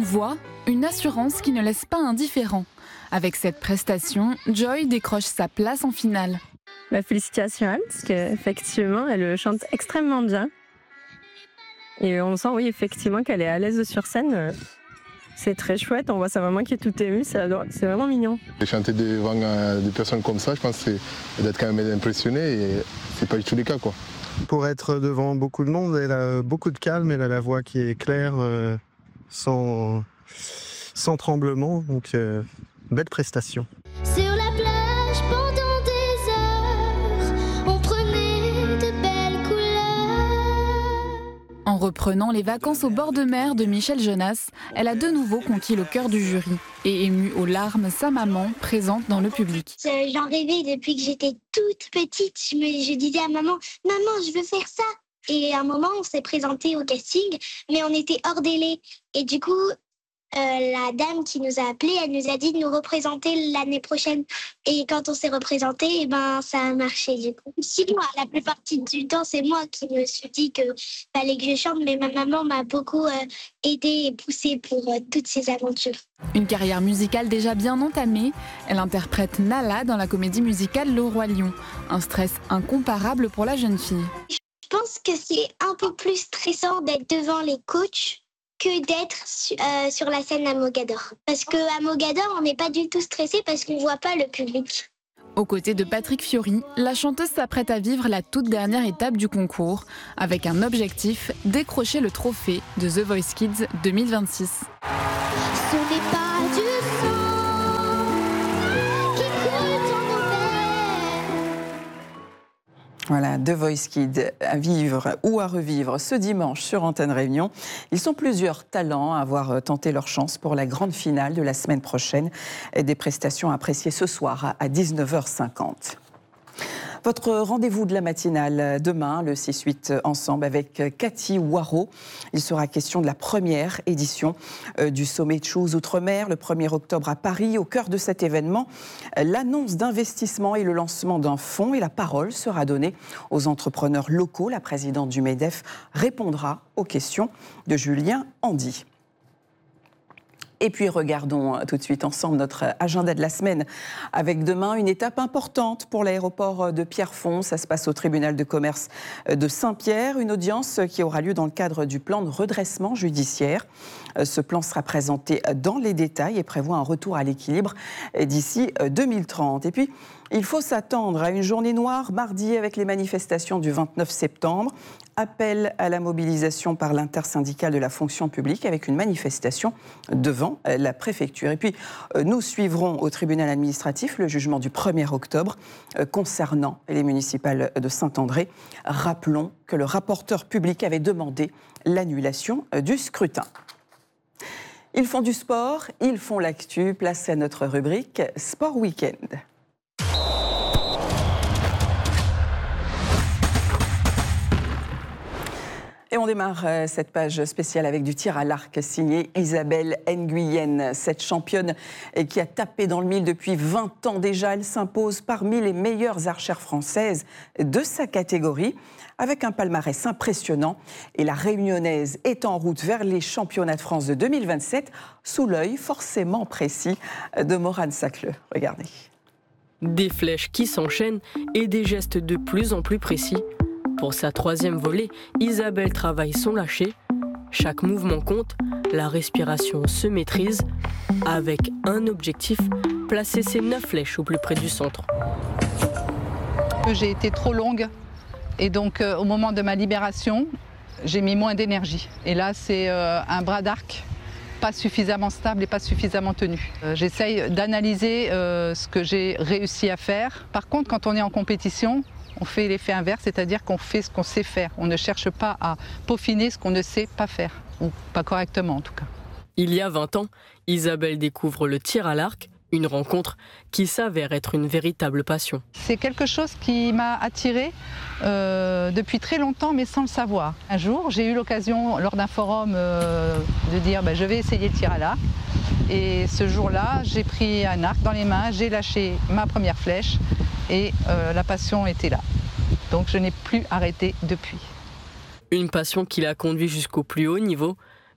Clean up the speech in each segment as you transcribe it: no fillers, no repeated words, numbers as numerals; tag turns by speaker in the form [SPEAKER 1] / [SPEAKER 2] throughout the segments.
[SPEAKER 1] voix, une assurance qui ne laisse pas indifférent. Avec cette prestation, Joy décroche sa place en finale.
[SPEAKER 2] Félicitations à elle, parce qu'effectivement, elle chante extrêmement bien. Et on sent, oui, effectivement, qu'elle est à l'aise sur scène. C'est très chouette, on voit sa maman qui est toute émue, c'est vraiment mignon.
[SPEAKER 3] Chanter devant des personnes comme ça, je pense que c'est d'être quand même impressionné et c'est pas du tout le cas, quoi.
[SPEAKER 4] Pour être devant beaucoup de monde, elle a beaucoup de calme, elle a la voix qui est claire, sans tremblement, donc belle prestation.
[SPEAKER 5] Sur la plage pendant des heures, on prenait de belles couleurs.
[SPEAKER 1] En reprenant les vacances au bord de mer de Michel Jonas, elle a de nouveau conquis le cœur du jury et ému aux larmes sa maman présente dans le public.
[SPEAKER 5] J'en rêvais depuis que j'étais toute petite. Je disais à maman, je veux faire ça. Et à un moment, on s'est présenté au casting, mais on était hors délai. Et du coup, la dame qui nous a appelés, elle nous a dit de nous représenter l'année prochaine. Et quand on s'est représenté, ça a marché du coup. Sinon, la plupart du temps, c'est moi qui me suis dit qu'il fallait que je chante, mais ma maman m'a beaucoup aidée et poussée pour toutes ces aventures.
[SPEAKER 1] Une carrière musicale déjà bien entamée, elle interprète Nala dans la comédie musicale Le Roi Lion. Un stress incomparable pour la jeune fille.
[SPEAKER 5] Je pense que c'est un peu plus stressant d'être devant les coachs que d'être sur la scène à Mogador. Parce qu'à Mogador, on n'est pas du tout stressé parce qu'on ne voit pas le public.
[SPEAKER 1] Aux côtés de Patrick Fiori, la chanteuse s'apprête à vivre la toute dernière étape du concours, avec un objectif, décrocher le trophée de The Voice Kids 2026.
[SPEAKER 5] Ce n'est pas du sang qui coule dans nos veines.
[SPEAKER 6] Voilà, The Voice Kids à vivre ou à revivre ce dimanche sur Antenne Réunion. Ils sont plusieurs talents à avoir tenté leur chance pour la grande finale de la semaine prochaine. Des prestations appréciées ce soir à 19h50. Votre rendez-vous de la matinale demain, le 6-8 ensemble avec Cathy Waro. Il sera question de la première édition du sommet Choose Outre-mer, le 1er octobre à Paris. Au cœur de cet événement, l'annonce d'investissement et le lancement d'un fonds. Et la parole sera donnée aux entrepreneurs locaux. La présidente du MEDEF répondra aux questions de Julien Handy. Et puis regardons tout de suite ensemble notre agenda de la semaine avec demain une étape importante pour l'aéroport de Pierrefonds. Ça se passe au tribunal de commerce de Saint-Pierre, une audience qui aura lieu dans le cadre du plan de redressement judiciaire. Ce plan sera présenté dans les détails et prévoit un retour à l'équilibre d'ici 2030. Et puis, il faut s'attendre à une journée noire mardi avec les manifestations du 29 septembre. Appel à la mobilisation par l'intersyndicale de la fonction publique avec une manifestation devant la préfecture. Et puis, nous suivrons au tribunal administratif le jugement du 1er octobre concernant les municipales de Saint-André. Rappelons que le rapporteur public avait demandé l'annulation du scrutin. Ils font du sport, ils font l'actu. Place à notre rubrique Sport Week-end. Et on démarre cette page spéciale avec du tir à l'arc signé Isabelle Nguyen. Cette championne qui a tapé dans le mille depuis 20 ans déjà, elle s'impose parmi les meilleures archères françaises de sa catégorie, avec un palmarès impressionnant. Et la Réunionnaise est en route vers les championnats de France de 2027, sous l'œil forcément précis de Morane Sacleux. Regardez.
[SPEAKER 7] Des flèches qui s'enchaînent et des gestes de plus en plus précis. Pour sa troisième volée, Isabelle travaille sans lâcher. Chaque mouvement compte, la respiration se maîtrise. Avec un objectif, placer ses 9 flèches au plus près du centre.
[SPEAKER 8] J'ai été trop longue et donc au moment de ma libération, j'ai mis moins d'énergie. Et là, c'est un bras d'arc pas suffisamment stable et pas suffisamment tenu. J'essaye d'analyser ce que j'ai réussi à faire. Par contre, quand on est en compétition, on fait l'effet inverse, c'est-à-dire qu'on fait ce qu'on sait faire. On ne cherche pas à peaufiner ce qu'on ne sait pas faire, ou pas correctement en tout cas.
[SPEAKER 7] Il y a 20 ans, Isabelle découvre le tir à l'arc, une rencontre qui s'avère être une véritable passion.
[SPEAKER 8] C'est quelque chose qui m'a attirée depuis très longtemps, mais sans le savoir. Un jour, j'ai eu l'occasion, lors d'un forum, de dire je vais essayer le tir à l'arc. Et ce jour-là, j'ai pris un arc dans les mains, j'ai lâché ma première flèche et la passion était là. Donc je n'ai plus arrêté depuis.
[SPEAKER 7] Une passion qui l'a conduit jusqu'au plus haut niveau,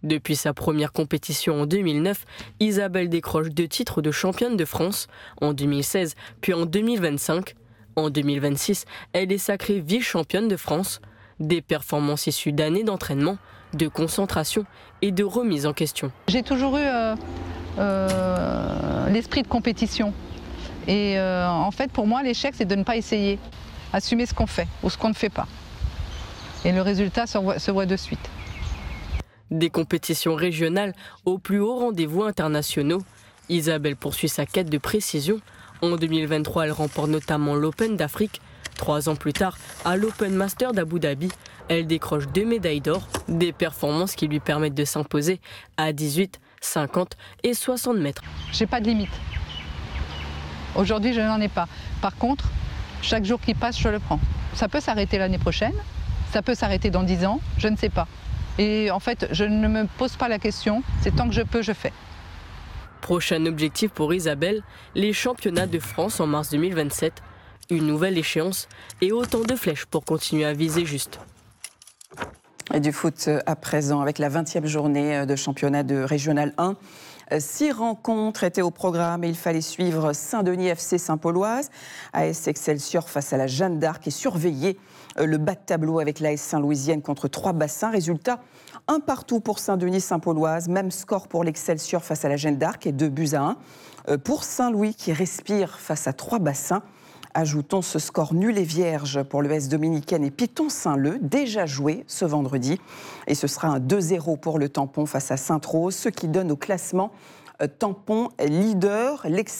[SPEAKER 7] Depuis sa première compétition en 2009, Isabelle décroche 2 titres de championne de France, en 2016 puis en 2025. En 2026, elle est sacrée vice-championne de France. Des performances issues d'années d'entraînement, de concentration et de remise en question.
[SPEAKER 8] J'ai toujours eu l'esprit de compétition. Et en fait, pour moi, l'échec, c'est de ne pas essayer. Assumer ce qu'on fait ou ce qu'on ne fait pas. Et le résultat se voit de suite.
[SPEAKER 7] Des compétitions régionales aux plus hauts rendez-vous internationaux, Isabelle poursuit sa quête de précision. En 2023, elle remporte notamment l'Open d'Afrique. 3 ans plus tard, à l'Open Master d'Abu Dhabi, elle décroche 2 médailles d'or, des performances qui lui permettent de s'imposer à 18, 50 et 60 mètres.
[SPEAKER 8] J'ai pas de limite. Aujourd'hui, je n'en ai pas. Par contre, chaque jour qui passe, je le prends. Ça peut s'arrêter l'année prochaine, ça peut s'arrêter dans 10 ans, je ne sais pas. Et en fait, je ne me pose pas la question, c'est tant que je peux, je fais.
[SPEAKER 7] Prochain objectif pour Isabelle, les championnats de France en mars 2027. Une nouvelle échéance et autant de flèches pour continuer à viser juste.
[SPEAKER 6] Et du foot à présent, avec la 20e journée de championnat de Régional 1. 6 rencontres étaient au programme et il fallait suivre Saint-Denis FC Saint-Pauloise, AS Excelsior face à la Jeanne d'Arc et surveiller le bas de tableau avec l'AS Saint-Louisienne contre 3 bassins. Résultat, 1 partout pour Saint-Denis Saint-Pauloise, même score pour l'Excelsior face à la Jeanne d'Arc et 2-1. Pour Saint-Louis qui respire face à 3 bassins. Ajoutons ce score nul et vierge pour l'ES Dominicaine et Piton-Saint-Leu, déjà joué ce vendredi. Et ce sera un 2-0 pour le Tampon face à Sainte-Rose, ce qui donne au classement Tampon leader.